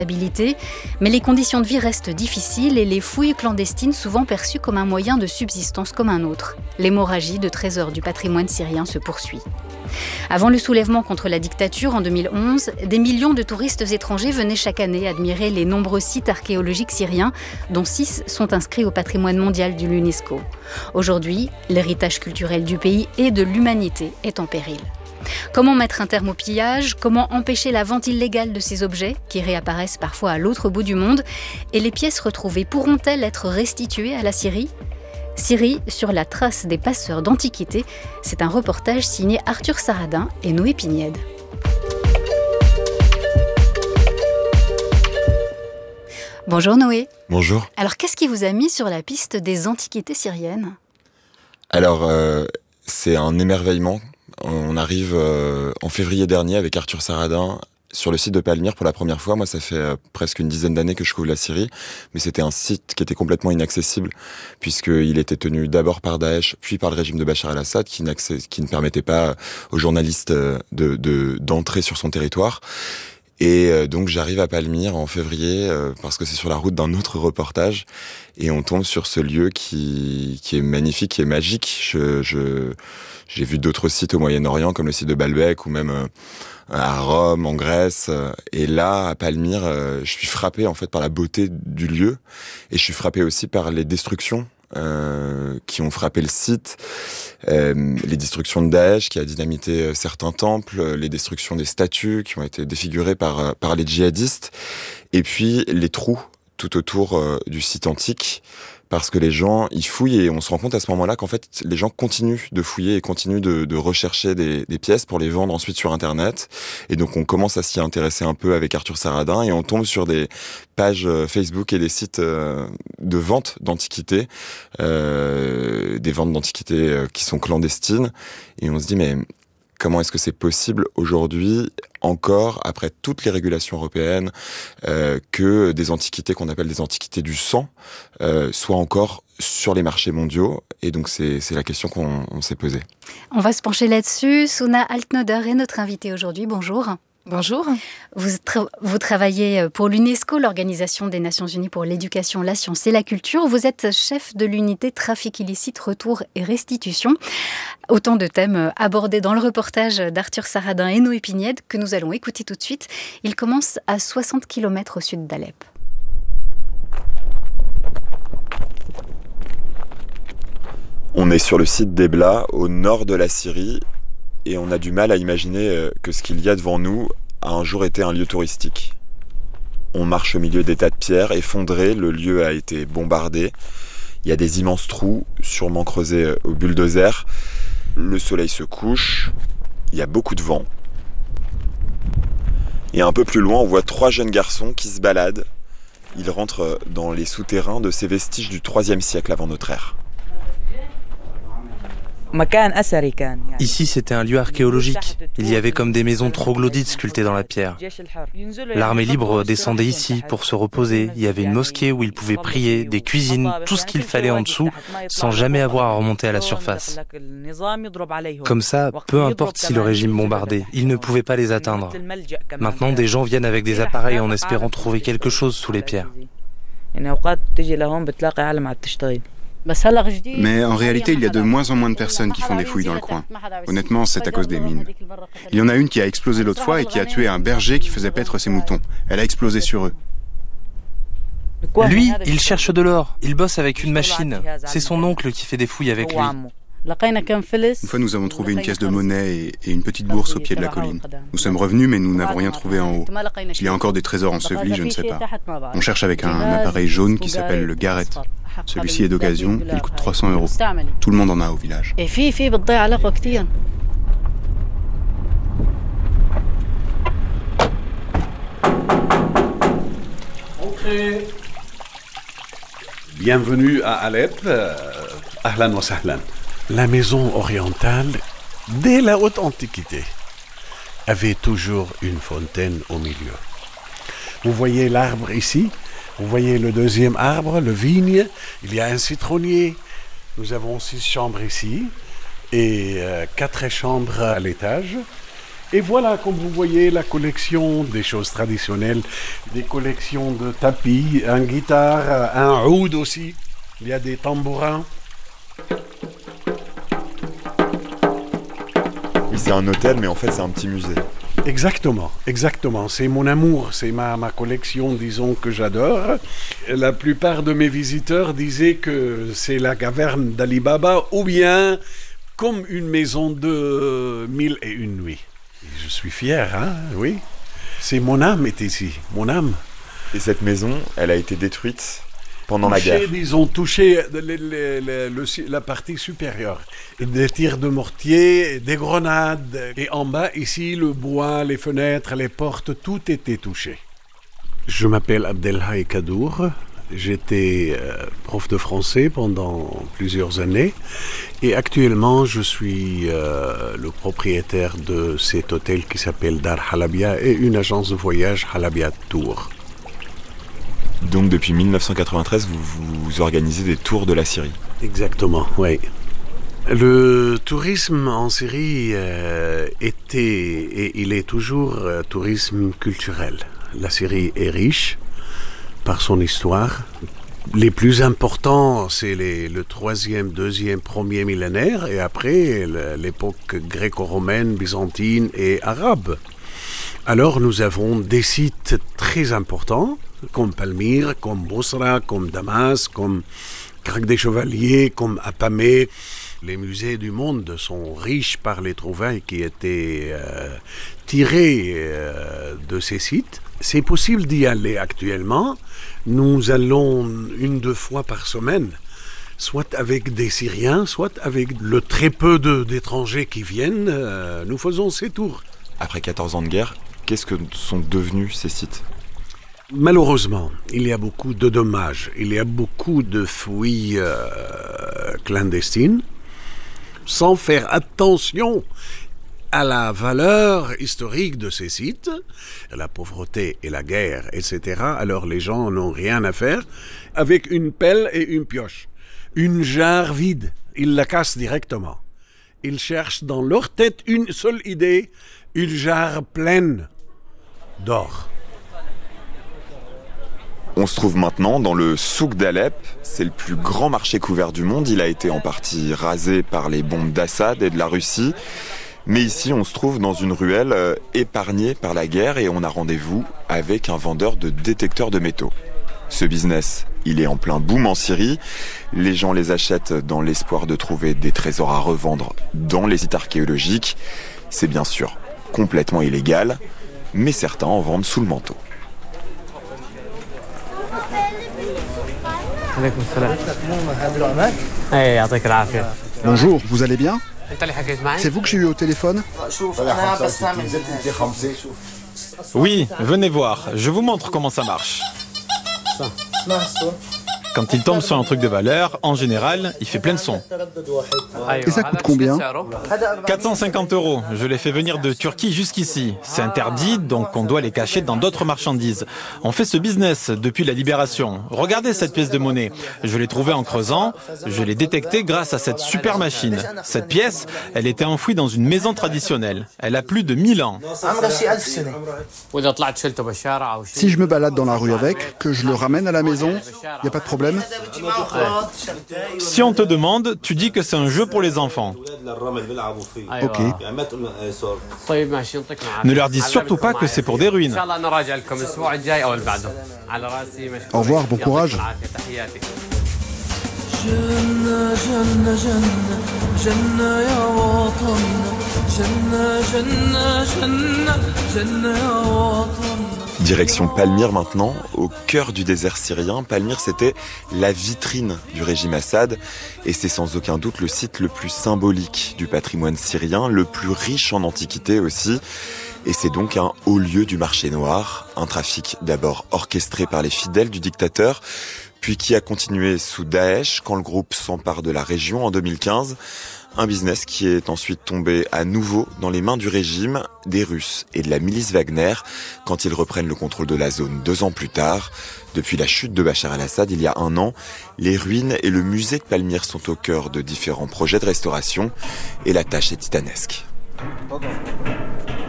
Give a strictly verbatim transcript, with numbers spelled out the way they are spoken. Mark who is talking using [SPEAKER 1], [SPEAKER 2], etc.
[SPEAKER 1] Mais les conditions de vie restent difficiles et les fouilles clandestines souvent perçues comme un moyen de subsistance comme un autre. L'hémorragie de trésors du patrimoine syrien se poursuit. Avant le soulèvement contre la dictature en deux mille onze, des millions de touristes étrangers venaient chaque année admirer les nombreux sites archéologiques syriens, dont six sont inscrits au patrimoine mondial de l'UNESCO. Aujourd'hui, l'héritage culturel du pays et de l'humanité est en péril. Comment mettre un terme au pillage ? Comment empêcher la vente illégale de ces objets, qui réapparaissent parfois à l'autre bout du monde ? Et les pièces retrouvées pourront-elles être restituées à la Syrie ? Syrie, sur la trace des passeurs d'antiquités, c'est un reportage signé Arthur Saradin et Noé Pignède. Bonjour Noé.
[SPEAKER 2] Bonjour.
[SPEAKER 1] Alors qu'est-ce qui vous a mis sur la piste des antiquités syriennes ?
[SPEAKER 2] Alors, euh, c'est un émerveillement. On arrive euh, en février dernier avec Arthur Saradin sur le site de Palmyre pour la première fois. Moi, ça fait euh, presque une dizaine d'années que je couvre la Syrie, mais c'était un site qui était complètement inaccessible, puisqu'il était tenu d'abord par Daesh, puis par le régime de Bachar el-Assad, qui, qui ne permettait pas aux journalistes de, de, d'entrer sur son territoire. Et euh, donc j'arrive à Palmyre en février, euh, parce que c'est sur la route d'un autre reportage, et on tombe sur ce lieu qui, qui est magnifique, qui est magique. Je... je J'ai vu d'autres sites au Moyen-Orient, comme le site de Baalbek, ou même euh, à Rome, en Grèce. Et là, à Palmyre, euh, je suis frappé en fait par la beauté du lieu, et je suis frappé aussi par les destructions euh, qui ont frappé le site, euh, les destructions de Daesh qui a dynamité certains temples, les destructions des statues qui ont été défigurées par par les djihadistes, et puis les trous tout autour euh, du site antique. Parce que les gens, ils fouillent, et on se rend compte à ce moment-là qu'en fait, les gens continuent de fouiller et continuent de, de rechercher des, des pièces pour les vendre ensuite sur Internet. Et donc, on commence à s'y intéresser un peu avec Arthur Saradin, et on tombe sur des pages Facebook et des sites de vente d'antiquités, euh, des ventes d'antiquités qui sont clandestines. Et on se dit, mais comment est-ce que c'est possible aujourd'hui, encore, après toutes les régulations européennes, euh, que des antiquités qu'on appelle des antiquités du sang euh, soient encore sur les marchés mondiaux ? Et donc c'est, c'est la question qu'on on s'est posée.
[SPEAKER 1] On va se pencher là-dessus. Suna Altnoder est notre invitée aujourd'hui. Bonjour.
[SPEAKER 3] Bonjour.
[SPEAKER 1] Vous, tra- vous travaillez pour l'UNESCO, l'Organisation des Nations Unies pour l'éducation, la science et la culture. Vous êtes chef de l'unité trafic illicite, retour et restitution. Autant de thèmes abordés dans le reportage d'Arthur Saradin et Noé Pignède que nous allons écouter tout de suite. Il commence à soixante kilomètres au sud d'Alep.
[SPEAKER 2] On est sur le site d'Ebla, au nord de la Syrie, et on a du mal à imaginer que ce qu'il y a devant nous a un jour été un lieu touristique. On marche au milieu des tas de pierres effondrées, le lieu a été bombardé. Il y a des immenses trous, sûrement creusés au bulldozer. Le soleil se couche, il y a beaucoup de vent. Et un peu plus loin, on voit trois jeunes garçons qui se baladent. Ils rentrent dans les souterrains de ces vestiges du troisième siècle avant notre ère.
[SPEAKER 4] Ici, c'était un lieu archéologique. Il y avait comme des maisons troglodytes sculptées dans la pierre. L'armée libre descendait ici pour se reposer. Il y avait une mosquée où ils pouvaient prier, des cuisines, tout ce qu'il fallait en dessous, sans jamais avoir à remonter à la surface. Comme ça, peu importe si le régime bombardait, ils ne pouvaient pas les atteindre. Maintenant, des gens viennent avec des appareils en espérant trouver quelque chose sous les pierres.
[SPEAKER 5] Mais en réalité, il y a de moins en moins de personnes qui font des fouilles dans le coin. Honnêtement, c'est à cause des mines. Il y en a une qui a explosé l'autre fois et qui a tué un berger qui faisait paître ses moutons. Elle a explosé sur eux.
[SPEAKER 4] Lui, il cherche de l'or. Il bosse avec une machine. C'est son oncle qui fait des fouilles avec lui.
[SPEAKER 5] Une fois, nous avons trouvé une pièce de monnaie et, et une petite bourse au pied de la colline. Nous sommes revenus, mais nous n'avons rien trouvé en haut. S'il y a encore des trésors ensevelis, je ne sais pas. On cherche avec un appareil jaune qui s'appelle le Garrett. Celui-ci est d'occasion, il coûte trois cents euros. Tout le monde en a au village.
[SPEAKER 6] Entrez. Bienvenue à Alep. Ahlan wa sahlan. La maison orientale, dès la haute antiquité, avait toujours une fontaine au milieu. Vous voyez l'arbre ici ? Vous voyez le deuxième arbre, le vigne, il y a un citronnier. Nous avons six chambres ici et euh, quatre chambres à l'étage. Et voilà, comme vous voyez, la collection des choses traditionnelles, des collections de tapis, un guitare, un oud aussi, il y a des tambourins.
[SPEAKER 2] Oui, c'est un hôtel, mais en fait, c'est un petit musée.
[SPEAKER 6] Exactement, exactement. C'est mon amour, c'est ma, ma collection, disons, que j'adore. La plupart de mes visiteurs disaient que c'est la caverne d'Ali Baba ou bien comme une maison de mille et une nuits. Je suis fier, hein, oui. C'est mon âme est ici, mon âme.
[SPEAKER 2] Et cette maison, elle a été détruite pendant
[SPEAKER 6] touché,
[SPEAKER 2] la guerre.
[SPEAKER 6] Disons, touché le, le, le, le, la partie supérieure. Et des tirs de mortier, des grenades. Et en bas, ici, le bois, les fenêtres, les portes, tout était touché. Je m'appelle Abdelhaï Kadour. J'étais euh, prof de français pendant plusieurs années et actuellement je suis euh, le propriétaire de cet hôtel qui s'appelle Dar Halabia et une agence de voyage Halabia Tour.
[SPEAKER 2] Donc depuis dix-neuf cent quatre-vingt-treize, vous, vous organisez des tours de la Syrie.
[SPEAKER 6] Exactement, oui. Le tourisme en Syrie euh, était et il est toujours euh, tourisme culturel. La Syrie est riche par son histoire. Les plus importants, c'est les, le troisième, deuxième, premier millénaire et après l'époque gréco-romaine, byzantine et arabe. Alors nous avons des sites très importants comme Palmyre, comme Bosra, comme Damas, comme Crac des Chevaliers, comme Apamé. Les musées du monde sont riches par les trouvailles qui étaient euh, tirées euh, de ces sites. C'est possible d'y aller actuellement. Nous allons une, deux fois par semaine, soit avec des Syriens, soit avec le très peu de, d'étrangers qui viennent. Euh, nous faisons ces tours.
[SPEAKER 2] Après quatorze ans de guerre, qu'est-ce que sont devenus ces sites ?
[SPEAKER 6] Malheureusement, il y a beaucoup de dommages. Il y a beaucoup de fouilles euh, clandestines, sans faire attention à la valeur historique de ces sites, la pauvreté et la guerre, et cetera. Alors les gens n'ont rien à faire avec une pelle et une pioche. Une jarre vide, ils la cassent directement. Ils cherchent dans leur tête une seule idée, une jarre pleine d'or.
[SPEAKER 2] On se trouve maintenant dans le souk d'Alep. C'est le plus grand marché couvert du monde. Il a été en partie rasé par les bombes d'Assad et de la Russie. Mais ici, on se trouve dans une ruelle euh, épargnée par la guerre et on a rendez-vous avec un vendeur de détecteurs de métaux. Ce business, il est en plein boom en Syrie. Les gens les achètent dans l'espoir de trouver des trésors à revendre dans les sites archéologiques. C'est bien sûr complètement illégal, mais certains en vendent sous le manteau.
[SPEAKER 3] Bonjour, vous allez bien ? C'est vous que j'ai eu au téléphone ?
[SPEAKER 7] Oui, venez voir, je vous montre comment ça marche. Quand il tombe sur un truc de valeur, en général, il fait plein de sons.
[SPEAKER 3] Et ça coûte combien ?
[SPEAKER 7] quatre cent cinquante euros. Je les fais venir de Turquie jusqu'ici. C'est interdit, donc on doit les cacher dans d'autres marchandises. On fait ce business depuis la libération. Regardez cette pièce de monnaie. Je l'ai trouvée en creusant. Je l'ai détectée grâce à cette super machine. Cette pièce, elle était enfouie dans une maison traditionnelle. Elle a plus de mille ans.
[SPEAKER 3] Si je me balade dans la rue avec, que je le ramène à la maison, il n'y a pas de problème ?
[SPEAKER 7] Si on te demande, tu dis que c'est un jeu pour les enfants.
[SPEAKER 3] Ok.
[SPEAKER 7] Ne leur dis surtout pas que c'est pour des ruines.
[SPEAKER 3] Au revoir, bon courage.
[SPEAKER 2] Direction Palmyre maintenant, au cœur du désert syrien. Palmyre, c'était la vitrine du régime Assad et c'est sans aucun doute le site le plus symbolique du patrimoine syrien, le plus riche en antiquité aussi. Et c'est donc un haut lieu du marché noir, un trafic d'abord orchestré par les fidèles du dictateur, puis qui a continué sous Daesh quand le groupe s'empare de la région en deux mille quinze. Un business qui est ensuite tombé à nouveau dans les mains du régime, des Russes et de la milice Wagner quand ils reprennent le contrôle de la zone deux ans plus tard. Depuis la chute de Bachar el-Assad il y a un an, les ruines et le musée de Palmyre sont au cœur de différents projets de restauration et la tâche est titanesque.